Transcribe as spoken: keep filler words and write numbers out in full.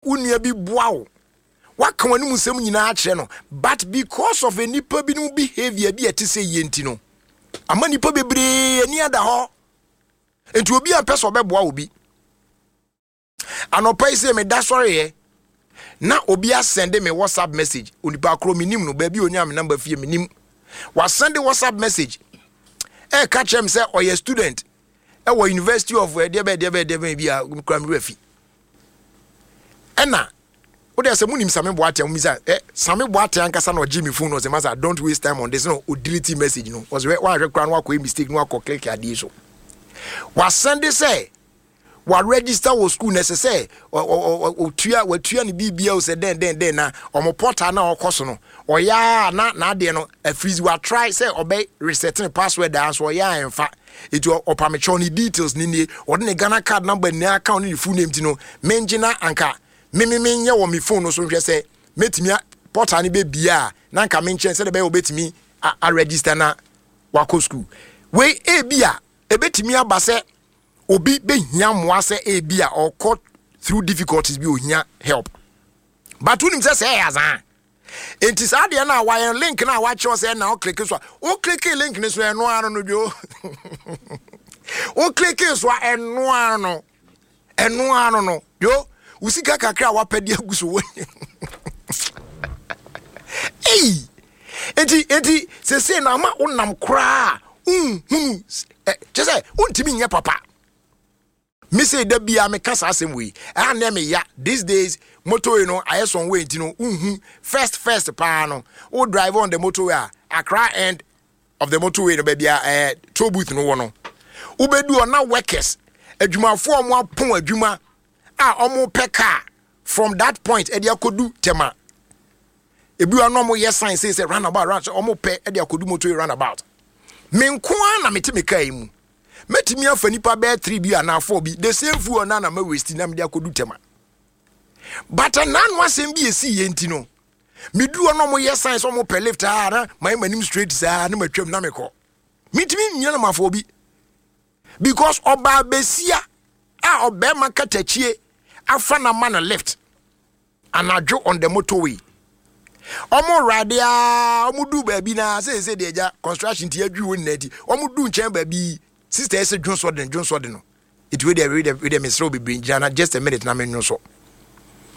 unua bi boa waka wani musem nyina akire no but because of any nipa bi no behavior bi ete say yenti no ama nipa bebre ani ada ho enti obi a pese obeboa obi anopai say me da sorry ye na obi a send me WhatsApp message onipa akro minim no ba bi onya me number fie minim wa send WhatsApp message e ka chem say oye student e wo University of Debe Debe Debe bi a kram refi ena o dey say munim Same Boate am misa eh Same Boate ankasa na oji me phone no say masa don't waste time on this no o delete message no was one rekwa no akọ mistake no akọ click ade so wa send say wa register wo school necessary o tua wa tua ni bibia o say den den den na omo portal na okoso no oya na na de no a freeze wa try say obey resetting password and so oya enfa it opamecho ni details ni ni o de Ghana card number ni account ni full name ti no menjina anka me me me nya wo me phone no so hwe say metimi portal ni be bia na anka menchen say de be obetimi a register na wa school we e bia ebetimi abase obi be hia moase e bia or caught through difficulties bi ohia help but unim say say azan enti sa de na wa link na wa che say na o click so o click link ni so eno ano no bio o click so eno ano eno ano no yo usika kakra wa pede aguso wo eh enti enti se se na ma unam kra um hunu che say untimi nya papa me say da bia me kasa asem we and me ya these days motor you know I some way you know mhm first first pa no o drive on the motorway Accra end of the motorway no baby eh toll booth no no ubedu on na workers adwumafo omo apon adwuma a omo peka from that point e dia kodu tema ebi ono mo yes sign say say roundabout round omo pe e dia kodu motorway roundabout me nko na mete me kai mu metimi afa nipa be three bi na four bi the same fu na na ma waste na me dia kodu tema but nan wasem bi esi yenti no medu ono mo yes sign so mo pe lift ara my manim straight sa na matwam na me ko metimi nyana mafo bi because oba besia a obema katachie afa na man left anadwo on the motorway omo radia omo du ba bi na say say de eja construction ti adwi won na di omo du nchen ba bi sister say Johnson Johnson no it we dey we dey misro be bring just a minute na me nso